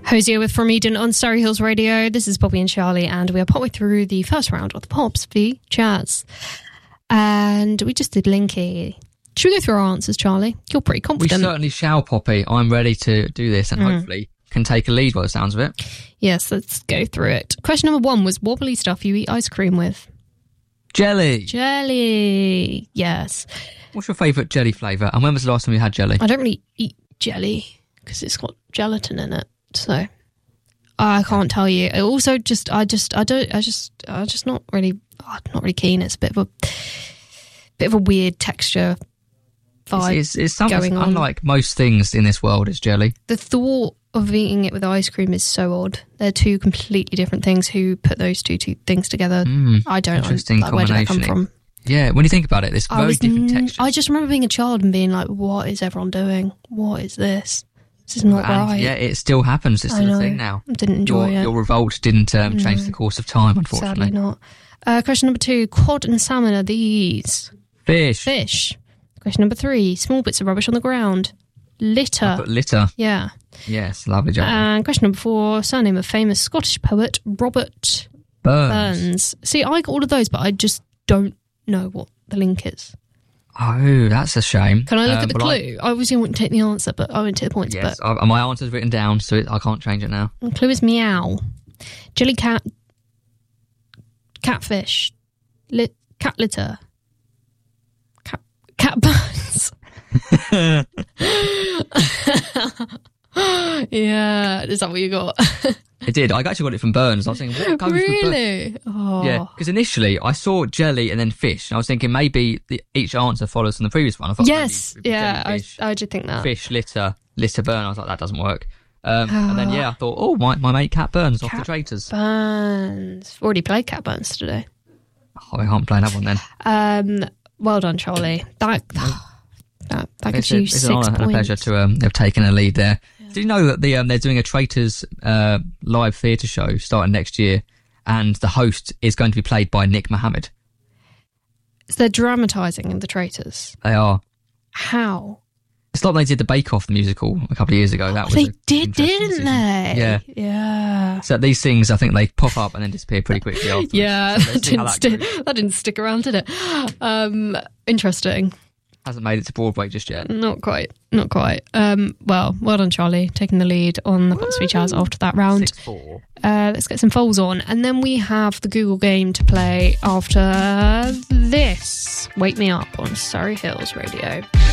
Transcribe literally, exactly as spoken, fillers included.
Hosier with From Eden on Surrey Hills Radio. This is Poppy and Charlie, and we are partway through the first round of the Pops v Chaz. And we just did Linky. Should we go through our answers, Charlie? You're pretty confident. We certainly shall, Poppy. I'm ready to do this and mm. hopefully can take a lead by the sounds of it. Yes, let's go through it. Question number one was wobbly stuff you eat ice cream with. Jelly. Jelly. Yes. What's your favourite jelly flavour? And when was the last time you had jelly? I don't really eat jelly because it's got gelatin in it. So I can't tell you. I also just, I just, I don't, I just, I just not really, oh, not really keen. It's a bit of a, bit of a weird texture vibe. It's, it's, it's something going on. Unlike most things in this world, it's jelly. The thought of eating it with ice cream is so odd. They're two completely different things. Who put those two, two things together? Mm, I don't. Interesting Like, where did that come from? Yeah, when you think about it, it's very was, different textures. I just remember being a child and being like, "What is everyone doing? What is this? This is not and right." Yeah, it still happens. It's still a thing now. I didn't enjoy your, it. Your revolt didn't um, no. change the course of time, unfortunately. Sadly not. Uh, question number two, cod and salmon are these? Fish. Fish. Question number three, small bits of rubbish on the ground. Litter. But litter. Yeah. Yes, lovely job. And question number four, surname of famous Scottish poet Robert Burns. Burns. See, I got all of those, but I just don't know what the link is. Oh, that's a shame. Can I look um, at the clue? I, I obviously wouldn't take the answer, but I won't take the points. Yes, but I, my answer's written down, so it, I can't change it now. The clue is meow. Jelly cat. Catfish. Lit, cat litter. Cat, cat burns. Yeah, is that what you got? It did. I actually got it from Burns. I was thinking, what goes really? with Burns? Oh. Yeah, because initially I saw jelly and then fish, and I was thinking maybe the, each answer follows from the previous one. I thought yes, maybe yeah, jelly, I, I did think that. Fish, litter, litter, burn. I was like, that doesn't work. Um, and then, yeah, I thought, oh, my, my mate Cat Burns off Cat the Traitors. Burns. Already played Cat Burns today. Oh, I can't play that one then. Um, well done, Charlie. That that, that gives it's a, you it's six an honour points. and a pleasure to um, have taken a lead there. Yeah. Did you know that the um, they're doing a Traitors uh, live theatre show starting next year, and the host is going to be played by Nick Mohammed? So they're dramatising the Traitors. They are. How? It's like they did the Bake Off the musical a couple of years ago. That was they did, didn't decision. they? Yeah, yeah. So these things, I think they pop up and then disappear pretty quickly afterwards. Yeah, so that, didn't that, sti- that didn't stick around, did it? Um, interesting. Hasn't made it to Broadway just yet. Not quite, not quite. Um, well, well done, Charlie, taking the lead on the Pops v Chaz after that round. six four. Uh, let's get some foals on, and then we have the Google game to play after this. Wake Me Up on Surrey Hills Radio.